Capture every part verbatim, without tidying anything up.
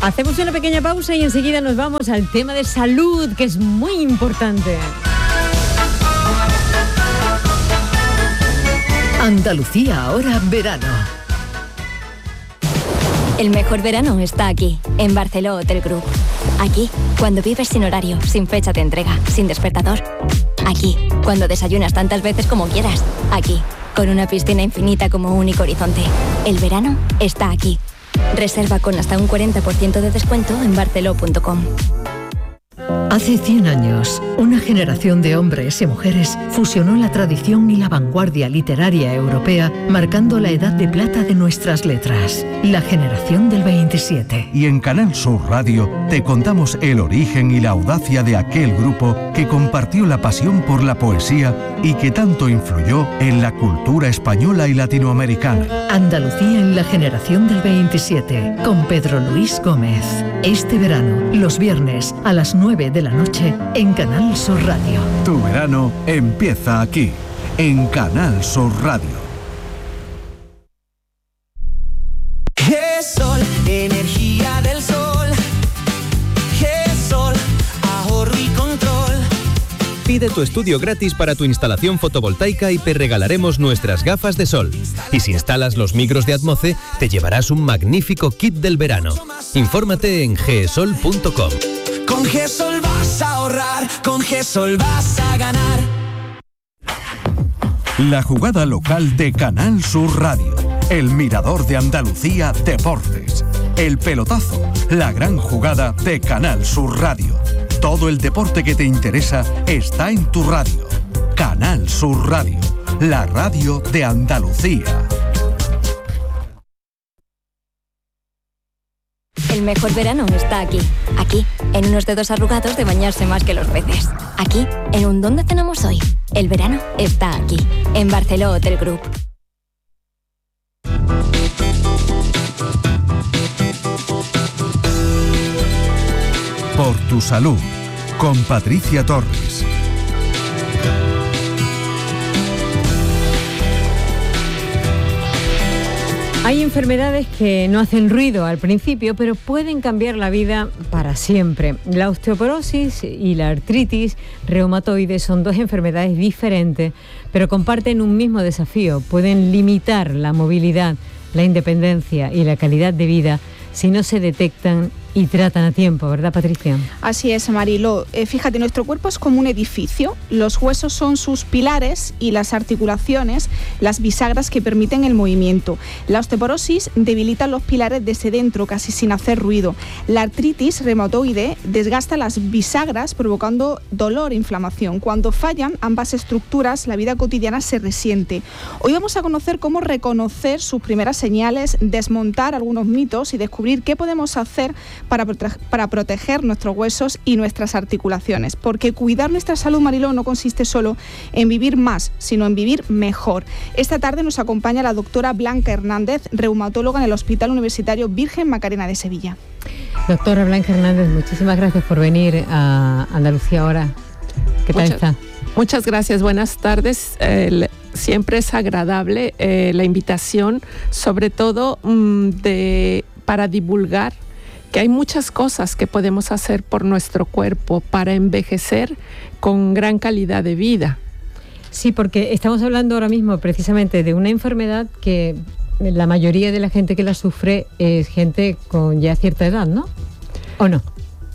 Hacemos una pequeña pausa y enseguida nos vamos al tema de salud, que es muy importante. Andalucía ahora verano. El mejor verano está aquí, en Barceló Hotel Group. Aquí, cuando vives sin horario, sin fecha de entrega, sin despertador. Aquí, cuando desayunas tantas veces como quieras. Aquí, con una piscina infinita como único horizonte. El verano está aquí. Reserva con hasta un cuarenta por ciento de descuento en barceló punto com. Hace cien años, una generación de hombres y mujeres fusionó la tradición y la vanguardia literaria europea, marcando la edad de plata de nuestras letras, la generación del veintisiete. Y en Canal Sur Radio te contamos el origen y la audacia de aquel grupo que compartió la pasión por la poesía y que tanto influyó en la cultura española y latinoamericana. Andalucía en la generación del veintisiete, con Pedro Luis Gómez. Este verano, los viernes a las nueve de la noche en Canal Sur Radio. Tu verano empieza aquí, en Canal Sur Radio. G-Sol, energía del sol. G-Sol, ahorro y control. Pide tu estudio gratis para tu instalación fotovoltaica y te regalaremos nuestras gafas de sol. Y si instalas los micros de Atmoce, te llevarás un magnífico kit del verano. Infórmate en g sol punto com. Con G-Sol vas a ahorrar, con G-Sol vas a ganar. La jugada local de Canal Sur Radio. El Mirador de Andalucía Deportes. El pelotazo. La gran jugada de Canal Sur Radio. Todo el deporte que te interesa está en tu radio. Canal Sur Radio. La radio de Andalucía. El mejor verano está aquí. Aquí, en unos dedos arrugados de bañarse más que los peces. Aquí, en un ¿dónde cenamos hoy? El verano está aquí, en Barceló Hotel Group. Por tu salud, con Patricia Torres. Hay enfermedades que no hacen ruido al principio, pero pueden cambiar la vida para siempre. La osteoporosis y la artritis reumatoide son dos enfermedades diferentes, pero comparten un mismo desafío. Pueden limitar la movilidad, la independencia y la calidad de vida si no se detectan y tratan a tiempo, ¿verdad, Patricia? Así es, Mariló. Eh, fíjate, nuestro cuerpo es como un edificio. Los huesos son sus pilares y las articulaciones, las bisagras que permiten el movimiento. La osteoporosis debilita los pilares desde dentro, casi sin hacer ruido. La artritis reumatoide desgasta las bisagras, provocando dolor e inflamación. Cuando fallan ambas estructuras, la vida cotidiana se resiente. Hoy vamos a conocer cómo reconocer sus primeras señales, desmontar algunos mitos y descubrir qué podemos hacer Para, prote- para proteger nuestros huesos y nuestras articulaciones, porque cuidar nuestra salud, Mariló, no consiste solo en vivir más, sino en vivir mejor. Esta tarde nos acompaña la doctora Blanca Hernández, reumatóloga en el Hospital Universitario Virgen Macarena de Sevilla. Doctora Blanca Hernández, muchísimas gracias por venir a Andalucía ahora. ¿Qué tal Muchas, está? Muchas gracias, buenas tardes. Eh, siempre es agradable eh, la invitación, sobre todo mmm, de, para divulgar que hay muchas cosas que podemos hacer por nuestro cuerpo para envejecer con gran calidad de vida. Sí, porque estamos hablando ahora mismo precisamente de una enfermedad que la mayoría de la gente que la sufre es gente con ya cierta edad, ¿no? ¿O no?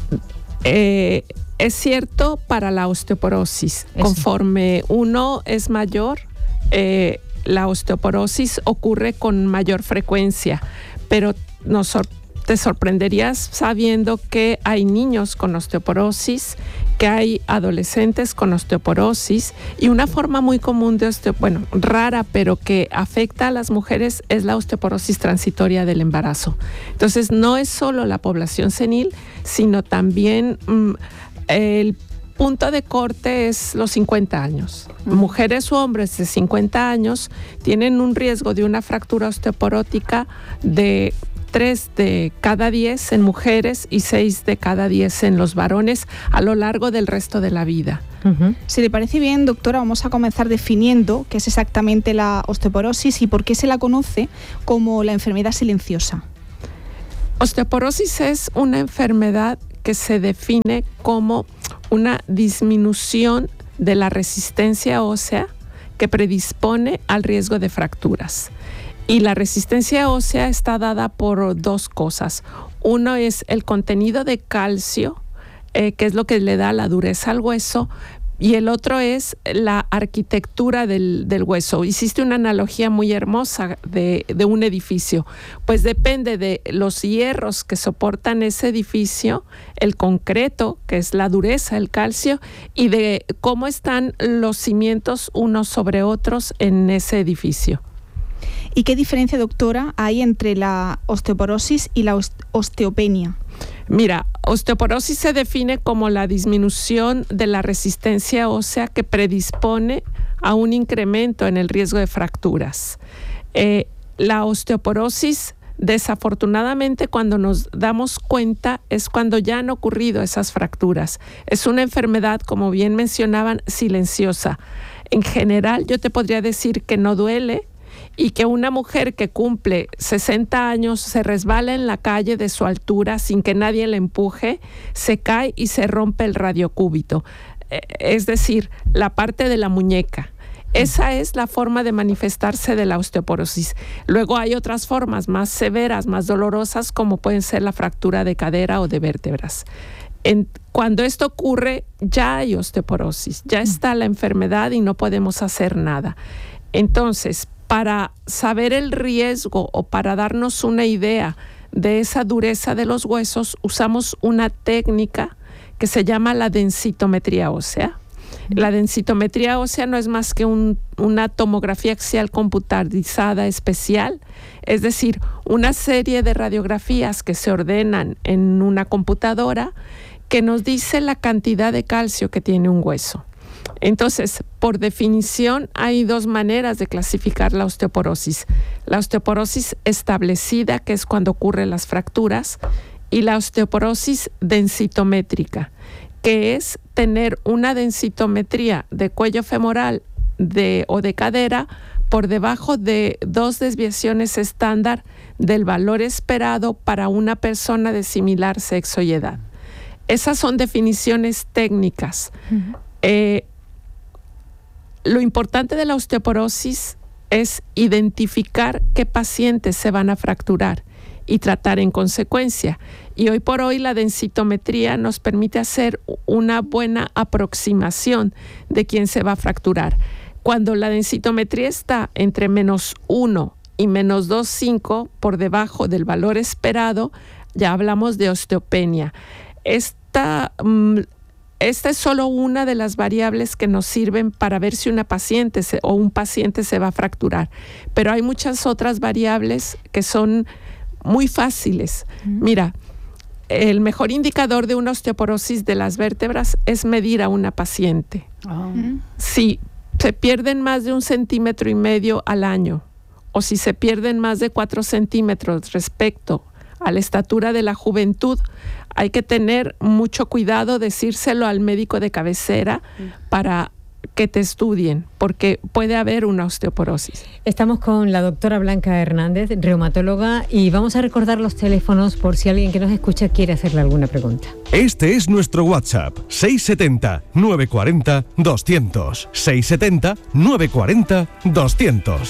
Eh, es cierto para la osteoporosis. Eso. Conforme uno es mayor, eh, la osteoporosis ocurre con mayor frecuencia, pero nos sorprende. Te sorprenderías sabiendo que hay niños con osteoporosis, que hay adolescentes con osteoporosis y una forma muy común de osteoporosis, bueno, rara, pero que afecta a las mujeres es la osteoporosis transitoria del embarazo. Entonces, no es solo la población senil, sino también mmm, el punto de corte es los cincuenta años. Mujeres u hombres de cincuenta años tienen un riesgo de una fractura osteoporótica de tres de cada diez en mujeres y seis de cada diez en los varones a lo largo del resto de la vida. Uh-huh. Si le parece bien, doctora, vamos a comenzar definiendo qué es exactamente la osteoporosis y por qué se la conoce como la enfermedad silenciosa. Osteoporosis es una enfermedad que se define como una disminución de la resistencia ósea que predispone al riesgo de fracturas. Y la resistencia ósea está dada por dos cosas. Uno es el contenido de calcio, eh, que es lo que le da la dureza al hueso, y el otro es la arquitectura del, del hueso. Hiciste una analogía muy hermosa de, de un edificio. Pues depende de los hierros que soportan ese edificio, el concreto, que es la dureza, el calcio, y de cómo están los cimientos unos sobre otros en ese edificio. ¿Y qué diferencia, doctora, hay entre la osteoporosis y la osteopenia? Mira, osteoporosis se define como la disminución de la resistencia ósea que predispone a un incremento en el riesgo de fracturas. Eh, la osteoporosis, desafortunadamente, cuando nos damos cuenta, es cuando ya han ocurrido esas fracturas. Es una enfermedad, como bien mencionaban, silenciosa. En general, yo te podría decir que no duele, y que una mujer que cumple sesenta años se resbala en la calle de su altura sin que nadie la empuje, se cae y se rompe el radiocúbito, es decir, la parte de la muñeca. Esa es la forma de manifestarse de la osteoporosis. Luego hay otras formas más severas, más dolorosas, como pueden ser la fractura de cadera o de vértebras. En, cuando esto ocurre, ya hay osteoporosis, ya está la enfermedad y no podemos hacer nada. Entonces, para saber el riesgo o para darnos una idea de esa dureza de los huesos, usamos una técnica que se llama la densitometría ósea. La densitometría ósea no es más que un, una tomografía axial computarizada especial, es decir, una serie de radiografías que se ordenan en una computadora que nos dice la cantidad de calcio que tiene un hueso. Entonces, por definición, hay dos maneras de clasificar la osteoporosis. La osteoporosis establecida, que es cuando ocurren las fracturas, y la osteoporosis densitométrica, que es tener una densitometría de cuello femoral de, o de cadera por debajo de dos desviaciones estándar del valor esperado para una persona de similar sexo y edad. Esas son definiciones técnicas. Uh-huh. Eh, Lo importante de la osteoporosis es identificar qué pacientes se van a fracturar y tratar en consecuencia. Y hoy por hoy la densitometría nos permite hacer una buena aproximación de quién se va a fracturar. Cuando la densitometría está entre menos uno y menos dos punto cinco por debajo del valor esperado, ya hablamos de osteopenia. Esta... Mm, Esta es solo una de las variables que nos sirven para ver si una paciente se, o un paciente se va a fracturar. Pero hay muchas otras variables que son muy fáciles. Mm. Mira, el mejor indicador de una osteoporosis de las vértebras es medir a una paciente. Oh. Mm. Si se pierden más de un centímetro y medio al año, o si se pierden más de cuatro centímetros respecto a la estatura de la juventud, hay que tener mucho cuidado, decírselo al médico de cabecera para que te estudien, porque puede haber una osteoporosis. Estamos con la doctora Blanca Hernández, reumatóloga, y vamos a recordar los teléfonos por si alguien que nos escucha quiere hacerle alguna pregunta. Este es nuestro WhatsApp, seis siete cero, nueve cuatro cero, dos cero cero, seis siete cero, nueve cuatro cero, dos cero cero.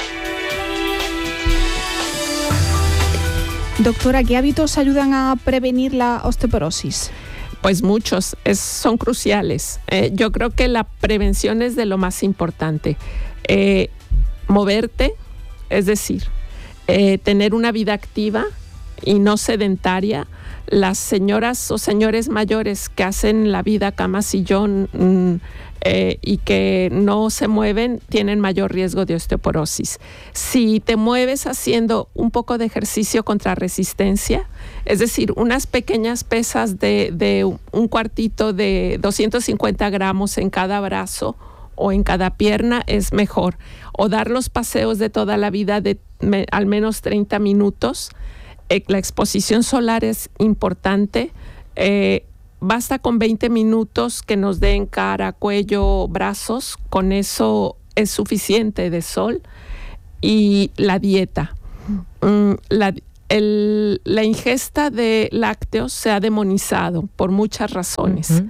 Doctora, ¿qué hábitos ayudan a prevenir la osteoporosis? Pues muchos, es, son cruciales. Eh, yo creo que la prevención es de lo más importante. Eh, moverte, es decir, eh, tener una vida activa y no sedentaria. Las señoras o señores mayores que hacen la vida cama sillón mmm, eh, y que no se mueven tienen mayor riesgo de osteoporosis. Si te mueves haciendo un poco de ejercicio contra resistencia, es decir, unas pequeñas pesas de, de un cuartito de doscientos cincuenta gramos en cada brazo o en cada pierna es mejor. O dar los paseos de toda la vida de me, al menos treinta minutos. Eh, la exposición solar es importante. Eh, basta con veinte minutos que nos den cara, cuello, brazos. Con eso es suficiente de sol. Y la dieta. Mm, la, el, la ingesta de lácteos se ha demonizado por muchas razones. Uh-huh.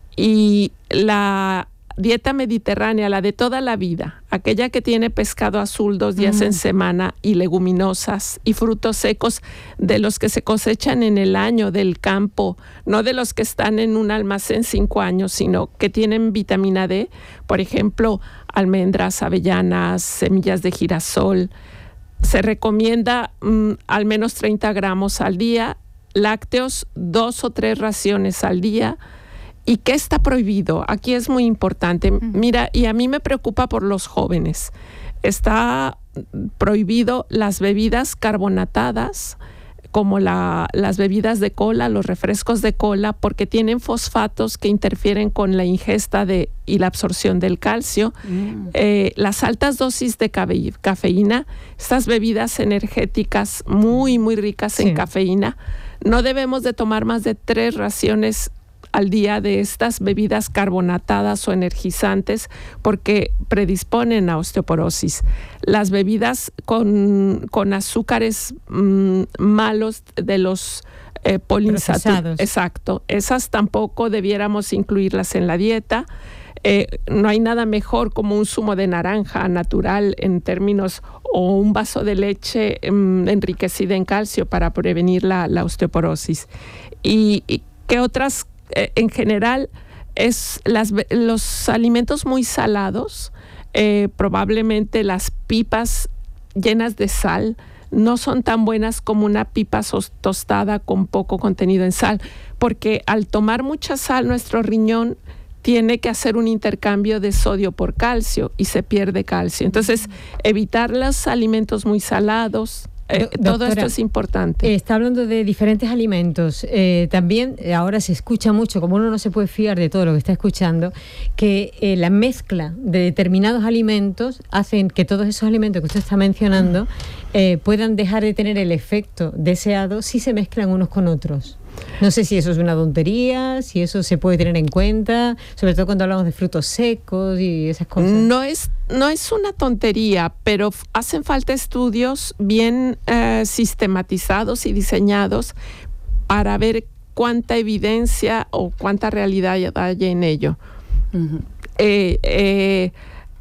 Y la dieta mediterránea, la de toda la vida, aquella que tiene pescado azul dos días uh-huh. en semana y leguminosas y frutos secos de los que se cosechan en el año del campo, no de los que están en un almacén cinco años, sino que tienen vitamina D, por ejemplo, almendras, avellanas, semillas de girasol. Se recomienda um, al menos treinta gramos al día, lácteos, dos o tres raciones al día. ¿Y qué está prohibido? Aquí es muy importante. Uh-huh. Mira, y a mí me preocupa por los jóvenes. Está prohibido las bebidas carbonatadas, como la, las bebidas de cola, los refrescos de cola, porque tienen fosfatos que interfieren con la ingesta de, y la absorción del calcio. Mm. Eh, las altas dosis de cafe, cafeína, estas bebidas energéticas muy, muy ricas sí. en cafeína, no debemos de tomar más de tres raciones al día de estas bebidas carbonatadas o energizantes porque predisponen a osteoporosis. Las bebidas con, con azúcares mmm, malos de los eh, poliinsaturados. Exacto. Esas tampoco debiéramos incluirlas en la dieta. Eh, no hay nada mejor como un zumo de naranja natural en términos o un vaso de leche mmm, enriquecida en calcio para prevenir la, la osteoporosis. ¿Y, y qué otras? Eh, en general, es las, los alimentos muy salados, eh, probablemente las pipas llenas de sal, no son tan buenas como una pipa sos, tostada con poco contenido en sal, porque al tomar mucha sal, nuestro riñón tiene que hacer un intercambio de sodio por calcio y se pierde calcio. Entonces, evitar los alimentos muy salados. Eh, Doctora, todo esto es importante. Está hablando de diferentes alimentos. Eh, también ahora se escucha mucho, como uno no se puede fiar de todo lo que está escuchando, que eh, la mezcla de determinados alimentos hacen que todos esos alimentos que usted está mencionando eh, puedan dejar de tener el efecto deseado si se mezclan unos con otros. No sé si eso es una tontería, si eso se puede tener en cuenta, sobre todo cuando hablamos de frutos secos y esas cosas. No es, no es una tontería, pero hacen falta estudios bien eh, sistematizados y diseñados para ver cuánta evidencia o cuánta realidad hay en ello. Uh-huh. Eh, eh,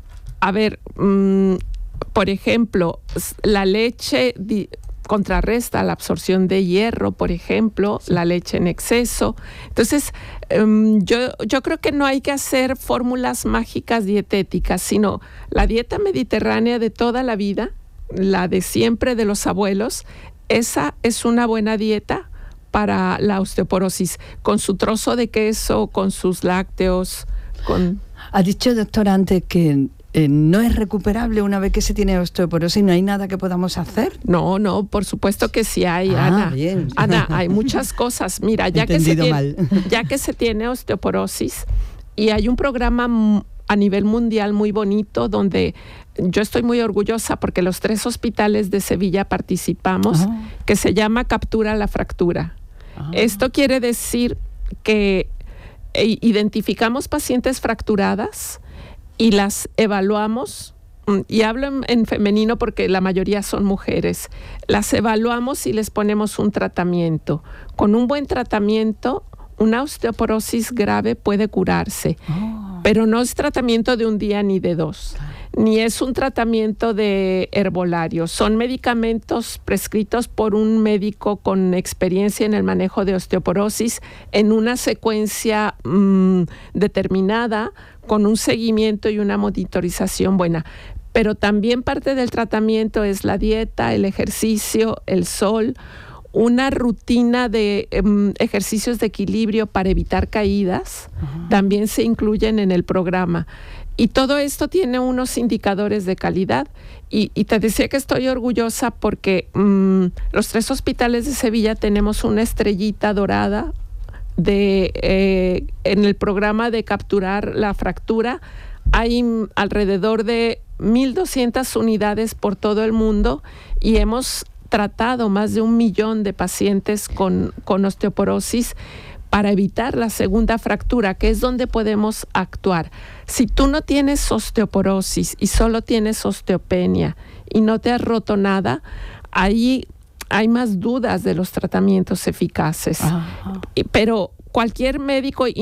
a ver, mmm, por ejemplo, la leche Di- contrarresta la absorción de hierro, por ejemplo, sí. la leche en exceso. Entonces, um, yo, yo creo que no hay que hacer fórmulas mágicas dietéticas, sino la dieta mediterránea de toda la vida, la de siempre de los abuelos, esa es una buena dieta para la osteoporosis, con su trozo de queso, con sus lácteos, con... Ha dicho, doctor, antes que Eh, ¿no es recuperable una vez que se tiene osteoporosis? ¿No hay nada que podamos hacer? No, no, por supuesto que sí hay, ah, Ana. Bien. Ana, hay muchas cosas. Mira, ya que, se tiene, ya que se tiene osteoporosis y hay un programa a nivel mundial muy bonito donde yo estoy muy orgullosa porque los tres hospitales de Sevilla participamos, oh. que se llama Captura la Fractura. Oh. Esto quiere decir que identificamos pacientes fracturadas y las evaluamos, y hablo en, en femenino porque la mayoría son mujeres, las evaluamos y les ponemos un tratamiento. Con un buen tratamiento, una osteoporosis grave puede curarse, oh. pero no es tratamiento de un día ni de dos, ni es un tratamiento de herbolario. Son medicamentos prescritos por un médico con experiencia en el manejo de osteoporosis en una secuencia mmm, determinada, con un seguimiento y una monitorización buena. Pero también parte del tratamiento es la dieta, el ejercicio, el sol, una rutina de um, ejercicios de equilibrio para evitar caídas, uh-huh. también se incluyen en el programa. Y todo esto tiene unos indicadores de calidad. Y, y te decía que estoy orgullosa porque um, los tres hospitales de Sevilla tenemos una estrellita dorada de eh, en el programa de Capturar la Fractura. Hay alrededor de mil doscientas unidades por todo el mundo y hemos tratado más de un millón de pacientes con, con osteoporosis para evitar la segunda fractura, que es donde podemos actuar. Si tú no tienes osteoporosis y solo tienes osteopenia y no te has roto nada, ahí hay más dudas de los tratamientos eficaces. Ajá. Pero cualquier médico